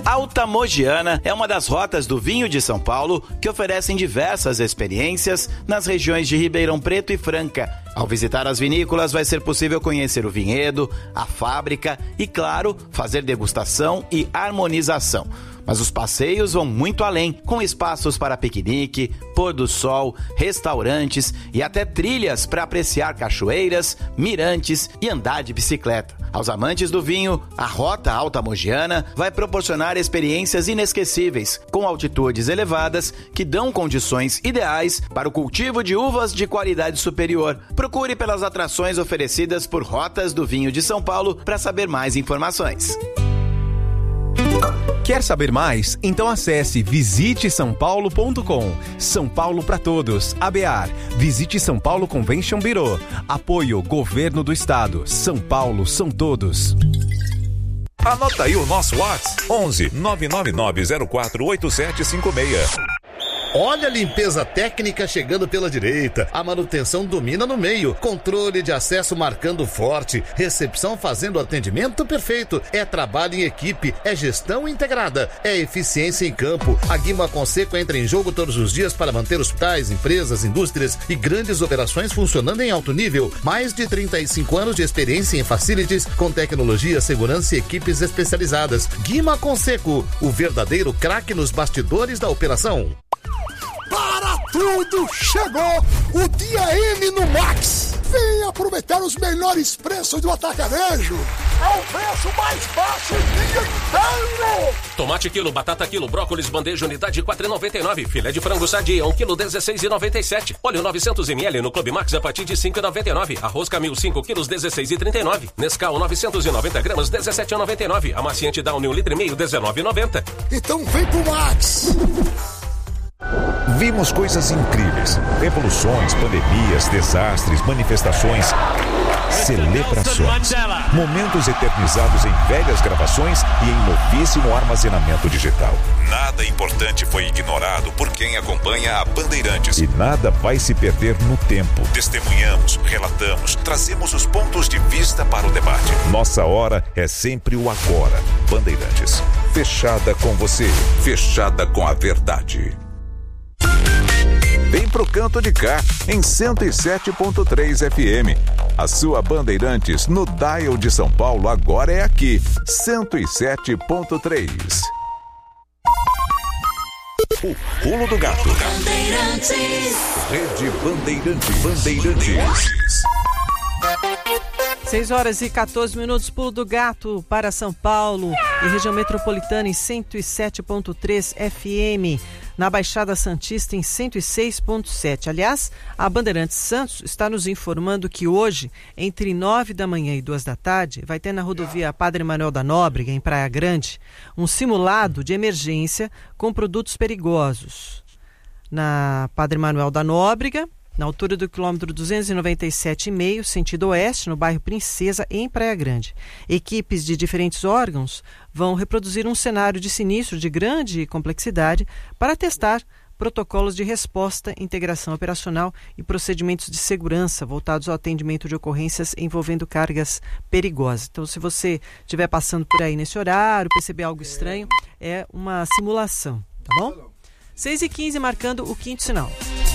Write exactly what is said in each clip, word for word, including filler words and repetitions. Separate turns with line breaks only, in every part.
Alta Mogiana é uma das rotas do vinho de São Paulo que oferecem diversas experiências nas regiões de Ribeirão Preto e Franca. Ao visitar as vinícolas vai ser possível conhecer o vinhedo, a fábrica e, claro, fazer degustação e harmonização. Mas os passeios vão muito além, com espaços para piquenique, pôr do sol, restaurantes e até trilhas para apreciar cachoeiras, mirantes e andar de bicicleta. Aos amantes do vinho, a Rota Alta Mogiana vai proporcionar experiências inesquecíveis, com altitudes elevadas que dão condições ideais para o cultivo de uvas de qualidade superior. Procure pelas atrações oferecidas por Rotas do Vinho de São Paulo para saber mais informações.
Quer saber mais? Então acesse visite são paulo ponto com. São Paulo para todos. A B A R. Visite São Paulo Convention Bureau. Apoio Governo do Estado. São Paulo são todos.
Anota aí o nosso WhatsApp. onze nove nove nove zero quatro oito sete cinco seis.
Olha a limpeza técnica chegando pela direita, a manutenção domina no meio, controle de acesso marcando forte, recepção fazendo atendimento perfeito, é trabalho em equipe, é gestão integrada, é eficiência em campo. A Guima Conceco entra em jogo todos os dias para manter hospitais, empresas, indústrias e grandes operações funcionando em alto nível. Mais de trinta e cinco anos de experiência em facilities com tecnologia, segurança e equipes especializadas. Guima Conceco, o verdadeiro craque nos bastidores da operação.
Para tudo, chegou o dia M no Max. Vem aproveitar os melhores preços do atacarejo. É o preço mais baixo o dia inteiro.
Tomate quilo, batata quilo, brócolis bandeja unidade quatro reais e noventa e nove. Filé de frango sadia um quilo dezesseis reais e noventa e sete. Óleo novecentos mililitros no Clube Max a partir de cinco reais e noventa e nove. Arroz Camil cinco quilos dezesseis reais e trinta e nove. Nescau novecentos e noventa gramas dezessete reais e noventa e nove. Amaciante Downy um litro e meio dezenove reais e noventa.
Então vem pro Max.
Vimos coisas incríveis, revoluções, pandemias, desastres, manifestações, celebrações, momentos eternizados em velhas gravações e em novíssimo armazenamento digital. Nada importante foi ignorado por quem acompanha a Bandeirantes. E nada vai se perder no tempo. Testemunhamos, relatamos, trazemos os pontos de vista para o debate. Nossa hora é sempre o agora. Bandeirantes, fechada com você, fechada com a verdade. Vem pro canto de cá, em cento e sete ponto três F M. A sua Bandeirantes no dial de São Paulo agora é aqui, cento e sete ponto três. O Pulo do Gato.
Bandeirantes.
Rede Bandeirantes. Bandeirantes.
seis horas e quatorze minutos, Pulo do Gato para São Paulo e região metropolitana em cento e sete ponto três F M. Na Baixada Santista em cento e seis ponto sete. Aliás, a Bandeirantes Santos está nos informando que hoje, entre nove da manhã e duas da tarde, vai ter na rodovia Padre Manuel da Nóbrega, em Praia Grande, um simulado de emergência com produtos perigosos. Na Padre Manuel da Nóbrega, na altura do quilômetro duzentos e noventa e sete e meio, sentido oeste, no bairro Princesa, em Praia Grande. Equipes de diferentes órgãos vão reproduzir um cenário de sinistro de grande complexidade para testar protocolos de resposta, integração operacional e procedimentos de segurança voltados ao atendimento de ocorrências envolvendo cargas perigosas. Então, se você estiver passando por aí nesse horário, perceber algo estranho, é uma simulação, tá bom? seis e quinze, marcando o quinto sinal.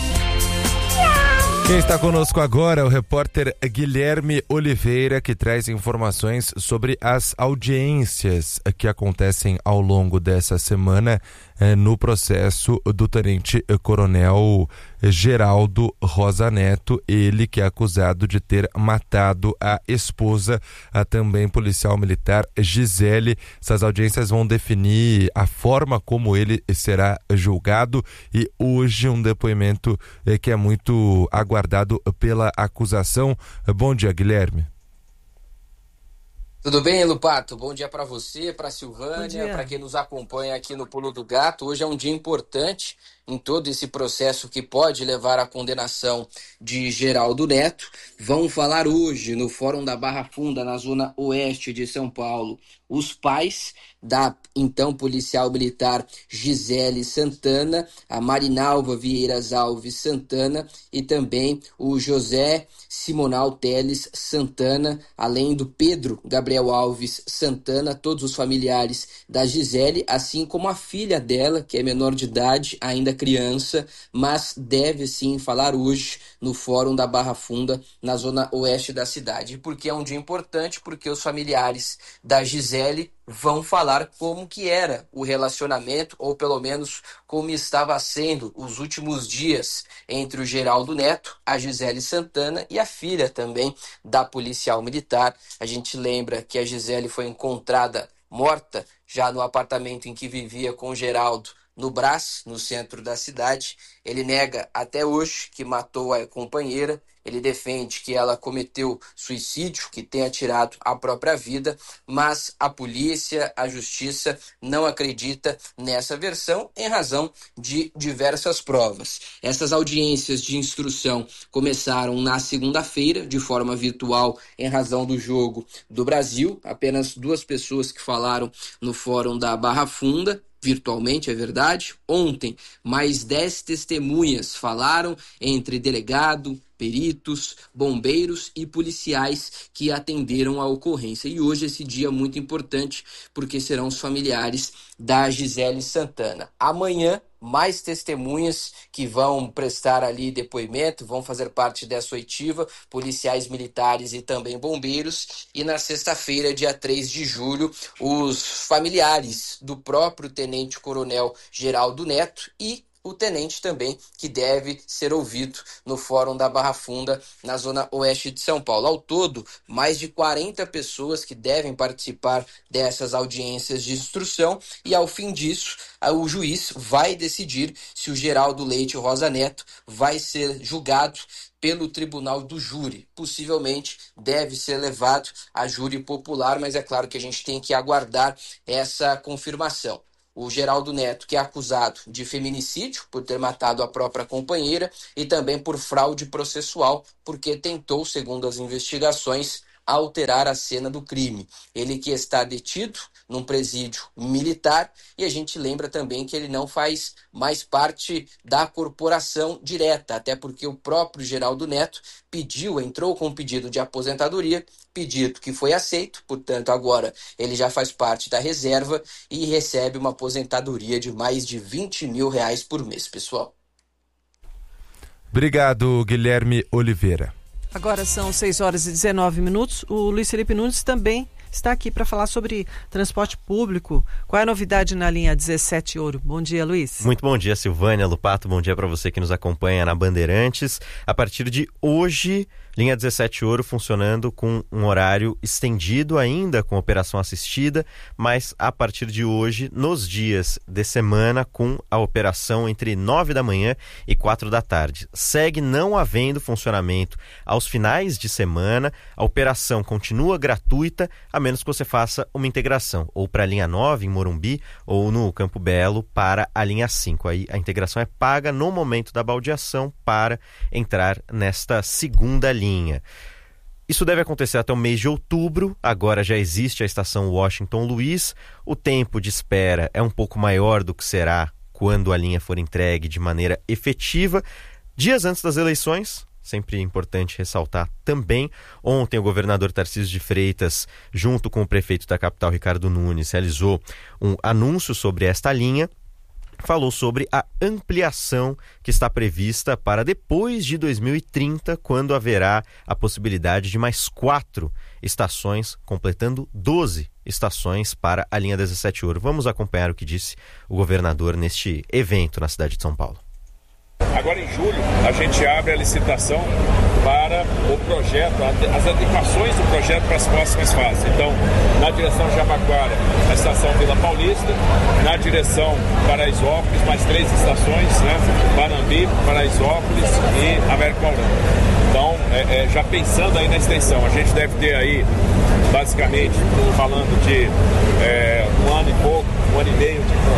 Quem está conosco agora é o repórter Guilherme Oliveira, que traz informações sobre as audiências que acontecem ao longo dessa semana eh, no processo do tenente-coronel Geraldo Rosa Neto, ele que é acusado de ter matado a esposa, a também policial militar Gisele. Essas audiências vão definir a forma como ele será julgado e hoje um depoimento eh, que é muito aguardado pela acusação. Bom dia, Guilherme.
Tudo bem, Lupato? Bom dia para você, para Silvânia, para quem nos acompanha aqui no Pulo do Gato. Hoje é um dia importante em todo esse processo que pode levar à condenação de Geraldo Neto, vão falar hoje no Fórum da Barra Funda, na zona oeste de São Paulo, os pais da então policial militar Gisele Santana, a Marinalva Vieiras Alves Santana e também o José Simonal Teles Santana, além do Pedro Gabriel Alves Santana, todos os familiares da Gisele, assim como a filha dela, que é menor de idade, ainda criança, mas deve sim falar hoje no Fórum da Barra Funda, na zona oeste da cidade. Por que é um dia importante? Porque os familiares da Gisele vão falar como que era o relacionamento, ou pelo menos como estava sendo os últimos dias entre o Geraldo Neto, a Gisele Santana e a filha também da policial militar. A gente lembra que a Gisele foi encontrada morta já no apartamento em que vivia com o Geraldo, no Brás, no centro da cidade. Ele nega até hoje que matou a companheira. Ele defende que ela cometeu suicídio, que tenha tirado a própria vida, mas a polícia, a justiça não acredita nessa versão em razão de diversas provas. Essas audiências de instrução começaram na segunda-feira, de forma virtual, em razão do Jogo do Brasil. Apenas duas pessoas que falaram no Fórum da Barra Funda, virtualmente, é verdade. Ontem, mais dez testemunhas falaram, entre delegado, peritos, bombeiros e policiais que atenderam a ocorrência. E hoje esse dia é muito importante porque serão os familiares da Gisele Santana. Amanhã, mais testemunhas que vão prestar ali depoimento, vão fazer parte dessa oitiva, policiais militares e também bombeiros. E na sexta-feira, dia três de julho, os familiares do próprio tenente-coronel Geraldo Neto e o tenente também, que deve ser ouvido no Fórum da Barra Funda, na zona oeste de São Paulo. Ao todo, mais de quarenta pessoas que devem participar dessas audiências de instrução, e ao fim disso, o juiz vai decidir se o Geraldo Leite Rosa Neto vai ser julgado pelo Tribunal do Júri. Possivelmente deve ser levado a júri popular, mas é claro que a gente tem que aguardar essa confirmação. O Geraldo Neto, que é acusado de feminicídio por ter matado a própria companheira e também por fraude processual, porque tentou, segundo as investigações, alterar a cena do crime. Ele que está detido num presídio militar, e a gente lembra também que ele não faz mais parte da corporação direta, até porque o próprio Geraldo Neto pediu, entrou com um pedido de aposentadoria, pedido que foi aceito, portanto agora ele já faz parte da reserva e recebe uma aposentadoria de mais de vinte mil reais por mês, pessoal.
Obrigado, Guilherme Oliveira.
Agora são seis horas e dezenove minutos. O Luiz Felipe Nunes também está aqui para falar sobre transporte público. Qual é a novidade na linha dezessete Ouro? Bom dia, Luiz.
Muito bom dia, Silvânia, Lupato. Bom dia para você que nos acompanha na Bandeirantes. A partir de hoje, linha dezessete Ouro funcionando com um horário estendido ainda, com operação assistida, mas a partir de hoje, nos dias de semana, com a operação entre nove da manhã e quatro da tarde. Segue não havendo funcionamento aos finais de semana. A operação continua gratuita, a menos que você faça uma integração, ou para a linha nove em Morumbi, ou no Campo Belo para a linha cinco. Aí a integração é paga no momento da baldeação para entrar nesta segunda linha. Isso deve acontecer até o mês de outubro. Agora já existe a estação Washington Luiz. O tempo de espera é um pouco maior do que será quando a linha for entregue de maneira efetiva. Dias antes das eleições, sempre importante ressaltar também, ontem o governador Tarcísio de Freitas, junto com o prefeito da capital, Ricardo Nunes, realizou um anúncio sobre esta linha. Falou sobre a ampliação que está prevista para depois de dois mil e trinta, quando haverá a possibilidade de mais quatro estações, completando doze estações para a linha dezessete Ouro. Vamos acompanhar o que disse o governador neste evento na cidade de São Paulo.
Agora em julho a gente abre a licitação para o projeto, as adequações do projeto para as próximas fases. Então, na direção Jabaquara, a estação Vila Paulista, na direção Paraisópolis, mais três estações, né? Panambi, Paraisópolis e Américo Paulista. Então, é, é, já pensando aí na extensão, a gente deve ter aí, basicamente, falando de é, um ano e pouco, um ano e meio de projeto,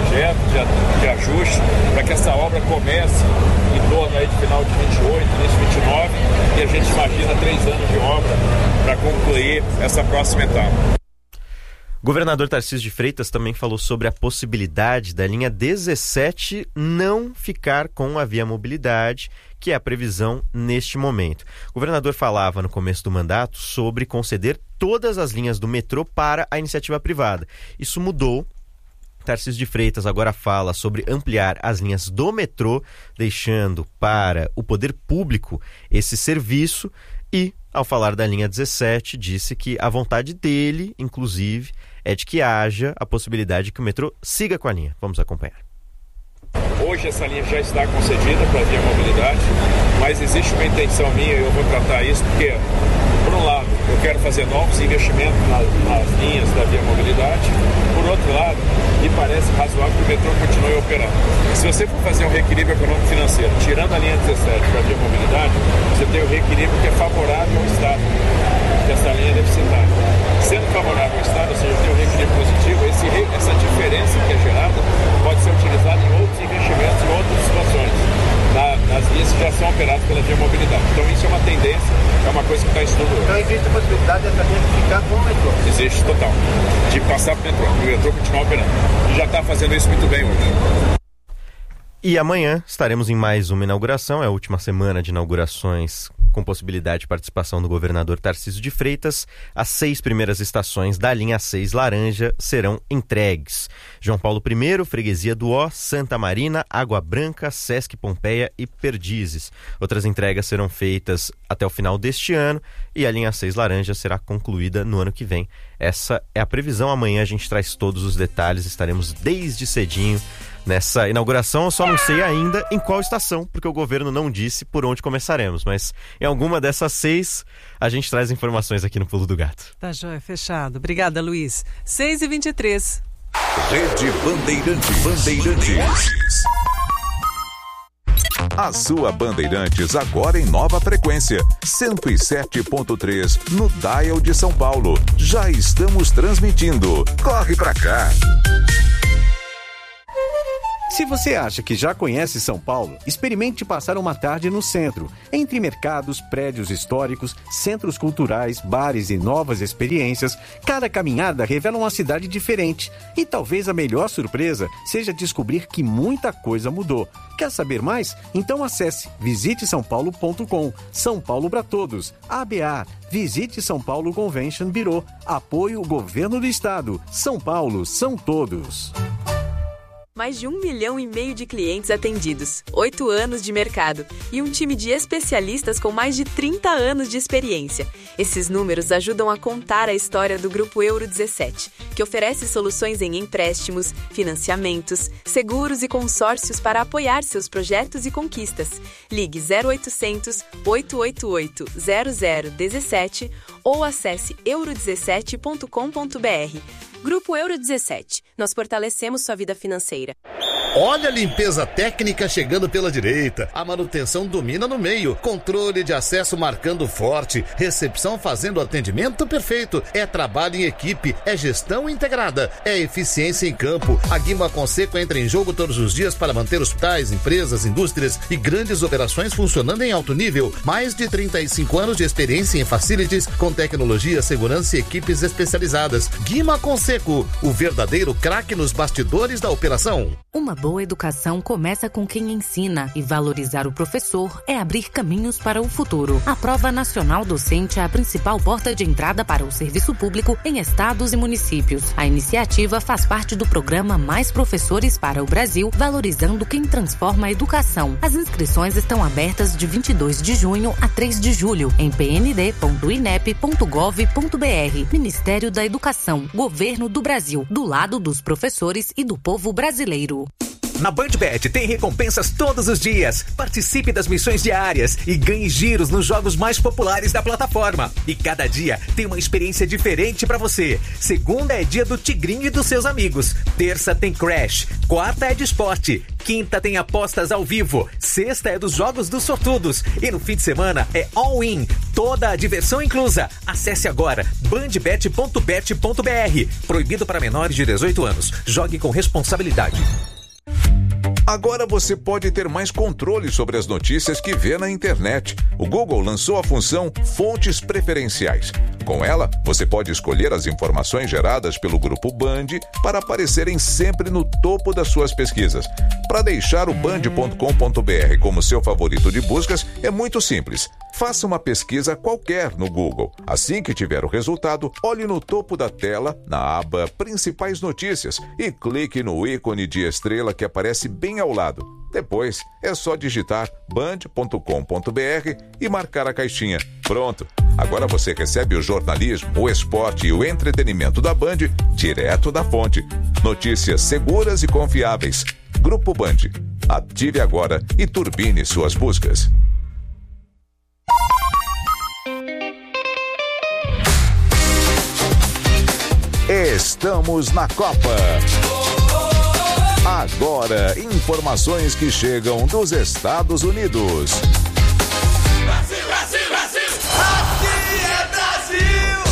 projeto, de, de ajuste, para que essa obra comece em torno aí de final de vinte e oito, início de vinte e nove, e a gente imagina três anos de obra para concluir essa próxima etapa.
O governador Tarcísio de Freitas também falou sobre a possibilidade da linha dezessete não ficar com a Via Mobilidade, que é a previsão neste momento. O governador falava no começo do mandato sobre conceder todas as linhas do metrô para a iniciativa privada. Isso mudou. Tarcísio de Freitas agora fala sobre ampliar as linhas do metrô, deixando para o poder público esse serviço e, ao falar da linha dezessete, disse que a vontade dele, inclusive, é de que haja a possibilidade que o metrô siga com a linha. Vamos acompanhar.
Hoje essa linha já está concedida para a Via Mobilidade, mas existe uma intenção minha, e eu vou tratar isso, porque, por um lado, eu quero fazer novos investimentos nas, nas linhas da Via Mobilidade, por outro lado, me parece razoável que o metrô continue operando. Se você for fazer um reequilíbrio econômico-financeiro, tirando a linha dezessete para a Via Mobilidade, você tem o reequilíbrio que é favorável ao Estado, que essa linha é deficitária. Sendo favorável ao Estado, ou seja, tem um reequilíbrio positivo, esse, essa diferença que é gerada pode ser utilizada em outros investimentos, em outras situações, na, nas linhas que já são operadas pela Via Mobilidade. Então isso é uma tendência, é uma coisa que está em estudo hoje.
Então existe a possibilidade dessa linha ficar com o metrô?
Existe total, de passar para o metrô, o metrô continuar operando. E já está fazendo isso muito bem hoje.
E amanhã estaremos em mais uma inauguração, é a última semana de inaugurações com possibilidade de participação do governador Tarcísio de Freitas. As seis primeiras estações da linha seis laranja serão entregues. João Paulo I, Freguesia do Ó, Santa Marina, Água Branca, Sesc Pompeia e Perdizes. Outras entregas serão feitas até o final deste ano e a linha seis laranja será concluída no ano que vem. Essa é a previsão. Amanhã a gente traz todos os detalhes, estaremos desde cedinho nessa inauguração. Eu só não sei ainda em qual estação, porque o governo não disse por onde começaremos, mas em alguma dessas seis a gente traz informações aqui no Pulo do Gato.
Tá joia, fechado. Obrigada, Luiz. seis e vinte e três.
Rede Bandeirantes. Bandeirantes. A sua Bandeirantes agora em nova frequência, cento e sete ponto três no Dial de São Paulo. Já estamos transmitindo. Corre pra cá!
Se você acha que já conhece São Paulo, experimente passar uma tarde no centro, entre mercados, prédios históricos, centros culturais, bares e novas experiências. Cada caminhada revela uma cidade diferente. E talvez a melhor surpresa seja descobrir que muita coisa mudou. Quer saber mais? Então acesse visite são paulo ponto com. São Paulo para todos. A B A. Visite São Paulo Convention Bureau. Apoio Governo do Estado. São Paulo são todos.
Mais de um milhão e meio de clientes atendidos, oito anos de mercado e um time de especialistas com mais de trinta anos de experiência. Esses números ajudam a contar a história do Grupo Euro dezessete, que oferece soluções em empréstimos, financiamentos, seguros e consórcios para apoiar seus projetos e conquistas. Ligue zero oitocentos, oito oito oito, zero zero um sete ou acesse euro dezessete ponto com ponto b r. Grupo Euro dezessete. Nós fortalecemos sua vida financeira.
Olha a limpeza técnica chegando pela direita. A manutenção domina no meio. Controle de acesso marcando forte. Recepção fazendo atendimento perfeito. É trabalho em equipe. É gestão integrada. É eficiência em campo. A Guima Conceco entra em jogo todos os dias para manter hospitais, empresas, indústrias e grandes operações funcionando em alto nível. Mais de trinta e cinco anos de experiência em facilities com tecnologia, segurança e equipes especializadas. Guima Conceco, o verdadeiro craque nos bastidores da operação.
Uma boa educação começa com quem ensina, e valorizar o professor é abrir caminhos para o futuro. A Prova Nacional Docente é a principal porta de entrada para o serviço público em estados e municípios. A iniciativa faz parte do programa Mais Professores para o Brasil, valorizando quem transforma a educação. As inscrições estão abertas de vinte e dois de junho a três de julho em p n d ponto i n e p ponto gov ponto b r. Ministério da Educação, Governo do Brasil, do lado dos professores e do povo brasileiro.
Na BandBet tem recompensas todos os dias. Participe das missões diárias e ganhe giros nos jogos mais populares da plataforma. E cada dia tem uma experiência diferente pra você. Segunda é dia do Tigrinho e dos seus amigos. Terça tem Crash. Quarta é de esporte. Quinta tem apostas ao vivo. Sexta é dos jogos dos sortudos. E no fim de semana é all-in. Toda a diversão inclusa. Acesse agora bandbet ponto bet ponto b r. Proibido para menores de dezoito anos. Jogue com responsabilidade.
Agora você pode ter mais controle sobre as notícias que vê na internet. O Google lançou a função Fontes Preferenciais. Com ela, você pode escolher as informações geradas pelo Grupo Band para aparecerem sempre no topo das suas pesquisas. Para deixar o band ponto com ponto b r como seu favorito de buscas, é muito simples. Faça uma pesquisa qualquer no Google. Assim que tiver o resultado, olhe no topo da tela, na aba Principais Notícias, e clique no ícone de estrela que aparece bem ao lado. Depois, é só digitar band ponto com ponto b r e marcar a caixinha. Pronto! Agora você recebe o jornalismo, o esporte e o entretenimento da Band direto da fonte. Notícias seguras e confiáveis. Grupo Band. Ative agora e turbine suas buscas. Estamos na Copa. Agora, informações que chegam dos Estados Unidos.
Brasil, Brasil, Brasil! Aqui é Brasil!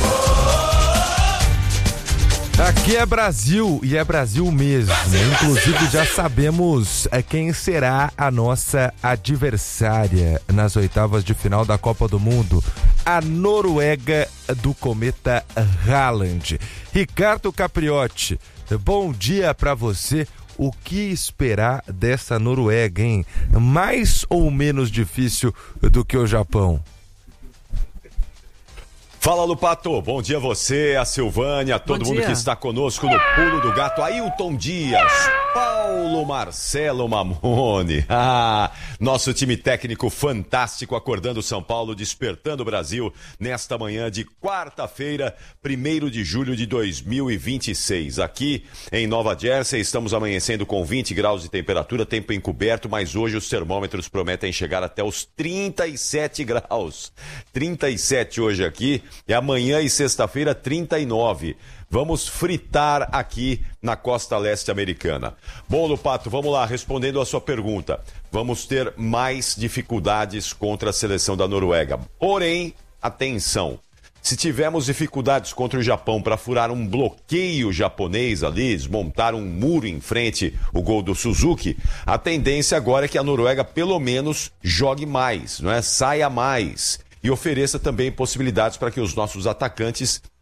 Aqui é Brasil e é Brasil mesmo. Brasil, Inclusive Brasil, já Brasil. sabemos quem será a nossa adversária nas oitavas de final da Copa do Mundo. A Noruega do cometa Haaland. Ricardo Capriotti, bom dia pra você. O que esperar dessa Noruega, hein? Mais ou menos difícil do que o Japão?
Fala, Lupato, bom dia a você, a Silvânia, a todo mundo que está conosco no Pulo do Gato, Ailton Dias, Paulo Marcelo Mamone, ah, nosso time técnico fantástico acordando São Paulo, despertando o Brasil nesta manhã de quarta-feira, primeiro de julho de dois mil e vinte e seis. Aqui em Nova Jersey estamos amanhecendo com vinte graus de temperatura, tempo encoberto, mas hoje os termômetros prometem chegar até os trinta e sete graus, trinta e sete hoje aqui. E amanhã e sexta-feira, trinta e nove. Vamos fritar aqui na costa leste americana. Bom, Lupato, vamos lá, respondendo a sua pergunta. Vamos ter mais dificuldades contra a seleção da Noruega. Porém, atenção, se tivermos dificuldades contra o Japão para furar um bloqueio japonês ali, desmontar um muro em frente ao gol do Suzuki, a tendência agora é que a Noruega pelo menos jogue mais, não é? Saia mais. E ofereça também possibilidades para que os nossos atacantes